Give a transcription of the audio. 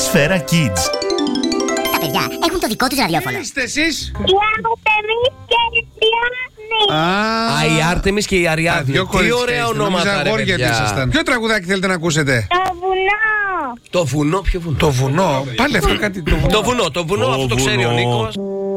Σφαίρα Kids. Τα παιδιά έχουν το δικό τους ραδιόφωνο. Είστε εσείς? Η Άρτεμις και η Αριάδνη. Α, η Άρτεμις και η Αριάδνη. Τι ωραία ονόματα, ρε παιδιά. Ποιο τραγουδάκι θέλετε να ακούσετε? Το βουνό. Το βουνό, ποιο βουνό? Το βουνό. Πάλι αυτό κάτι. Το βουνό, αυτό το ξέρει ο Νίκος.